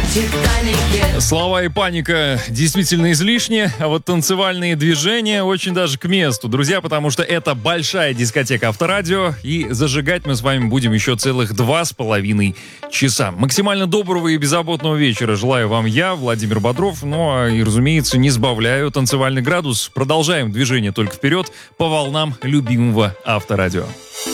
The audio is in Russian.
Слова и паника действительно излишни, а вот танцевальные движения очень даже к месту, друзья, потому что это большая дискотека Авторадио, и зажигать мы с вами будем еще целых 2,5 часа. Максимально доброго и беззаботного вечера желаю вам я, Владимир Бодров, ну и, разумеется, не сбавляю танцевальный градус. Продолжаем движение только вперед по волнам любимого Авторадио.